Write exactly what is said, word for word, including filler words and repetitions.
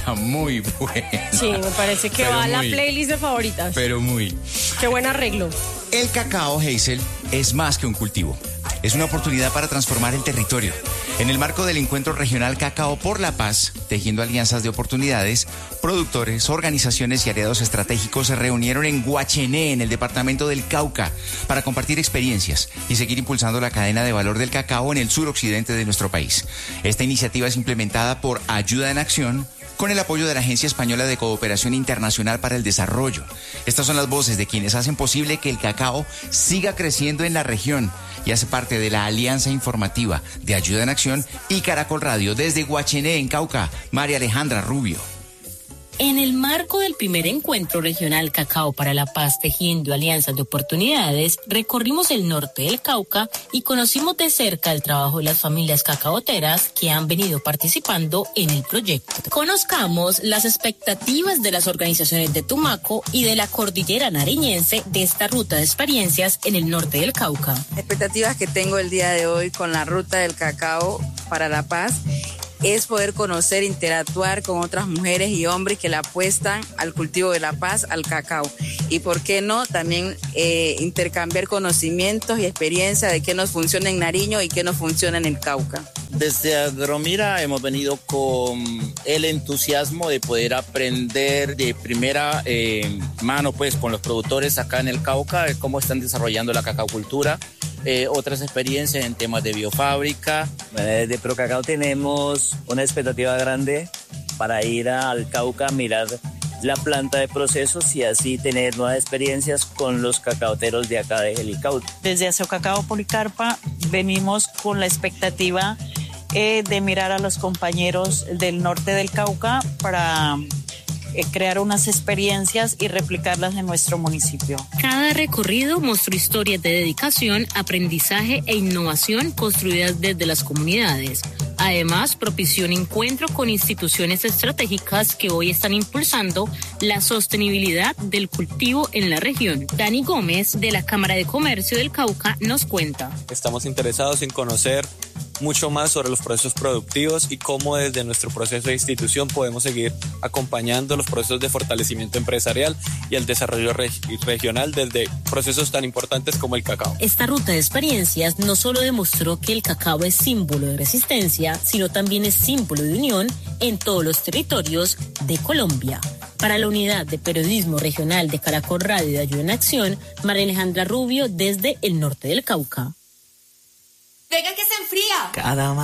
está muy buena. Sí, me parece que Pero va a la muy, playlist de favoritas. Pero muy. Qué buen arreglo. El cacao, Hazel, es más que un cultivo. Es una oportunidad para transformar el territorio. En el marco del encuentro regional Cacao por la Paz, tejiendo alianzas de oportunidades, productores, organizaciones y aliados estratégicos se reunieron en Guachené, en el departamento del Cauca, para compartir experiencias y seguir impulsando la cadena de valor del cacao en el suroccidente de nuestro país. Esta iniciativa es implementada por Ayuda en Acción, con el apoyo de la Agencia Española de Cooperación Internacional para el Desarrollo. Estas son las voces de quienes hacen posible que el cacao siga creciendo en la región y hace parte de la alianza informativa de Ayuda en Acción y Caracol Radio. Desde Guachené, en Cauca, María Alejandra Rubio. En el marco del primer encuentro regional Cacao para la Paz, tejiendo alianzas de oportunidades, recorrimos el norte del Cauca y conocimos de cerca el trabajo de las familias cacaoteras que han venido participando en el proyecto. Conozcamos las expectativas de las organizaciones de Tumaco y de la cordillera nariñense de esta ruta de experiencias en el norte del Cauca. Expectativas que tengo el día de hoy con la ruta del cacao para la paz es poder conocer, interactuar con otras mujeres y hombres que le apuestan al cultivo de la paz, al cacao. Y por qué no, también eh, intercambiar conocimientos y experiencia de qué nos funciona en Nariño y qué nos funciona en el Cauca. Desde Agromira hemos venido con el entusiasmo de poder aprender de primera eh, mano pues, con los productores acá en el Cauca, de cómo están desarrollando la cacaocultura. Eh, otras experiencias en temas de biofábrica. Desde Procacao tenemos una expectativa grande para ir al Cauca a mirar la planta de procesos y así tener nuevas experiencias con los cacaoteros de acá de Helicauta. Desde Azucacao Policarpa venimos con la expectativa eh, de mirar a los compañeros del norte del Cauca para crear unas experiencias y replicarlas en nuestro municipio. Cada recorrido mostró historias de dedicación, aprendizaje e innovación construidas desde las comunidades. Además, propició un encuentro con instituciones estratégicas que hoy están impulsando la sostenibilidad del cultivo en la región. Dani Gómez, de la Cámara de Comercio del Cauca, nos cuenta. Estamos interesados en conocer mucho más sobre los procesos productivos y cómo desde nuestro proceso de institución podemos seguir acompañando los procesos de fortalecimiento empresarial y el desarrollo reg- regional desde procesos tan importantes como el cacao. Esta ruta de experiencias no solo demostró que el cacao es símbolo de resistencia, sino también es símbolo de unión en todos los territorios de Colombia. Para la Unidad de Periodismo Regional de Caracol Radio de Ayuda en Acción, María Alejandra Rubio desde el norte del Cauca. Venga que se enfría. Cada